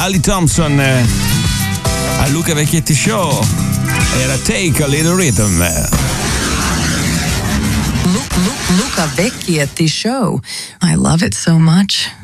Ali Thompson a Luca Vecchietti Show. Era Take a Little Rhythm. Luca Vecchietti Show. I love it so much.